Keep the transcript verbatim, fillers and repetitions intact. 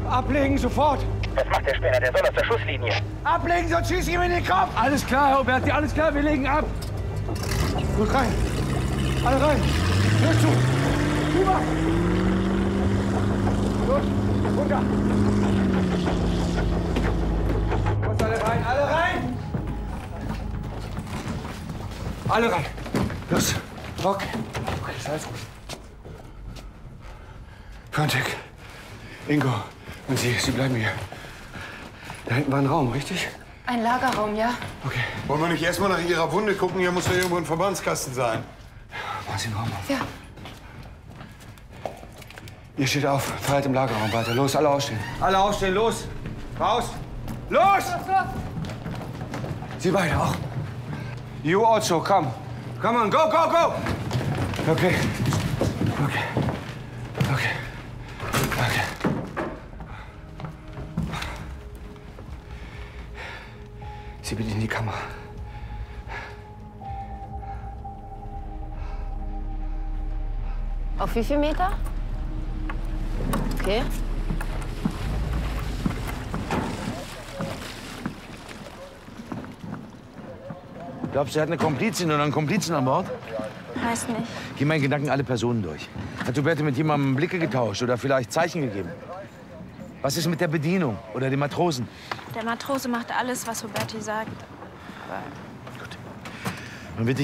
Ablegen, sofort! Was macht der Spinner? Der soll aus der Schusslinie. Ablegen, sonst schieß ich ihm in den Kopf! Alles klar, Herr Huberti, alles klar, wir legen ab. Gut rein! Alle rein! Hör zu! Rüber! Los, runter! Los, alle rein, alle rein! Alle rein! Los, Rock! Okay, ist alles gut. Frontek, Ingo und Sie, Sie bleiben hier. Da hinten war ein Raum, richtig? Ein Lagerraum, ja. Okay. Wollen wir nicht erstmal nach Ihrer Wunde gucken? Hier muss ja irgendwo ein Verbandskasten sein. Machen Sie den Raum auf. Ja. Ihr steht auf, feiert im Lagerraum weiter. Los, alle aufstehen. Alle aufstehen, los! Raus! Los! Los, los! Sie beide auch. You also, come. Come on, go, go, go! Okay. Okay. Okay. Okay. Sie bitte in die Kammer. Auf wie viel Meter? Okay. Glaubst du, er hat eine Komplizin oder einen Komplizen an Bord? Weiß nicht. Geh meinen Gedanken alle Personen durch. Hat Huberti mit jemandem Blicke getauscht oder vielleicht Zeichen gegeben? Was ist mit der Bedienung oder den Matrosen? Der Matrose macht alles, was Huberti sagt. Gut. Man wird dich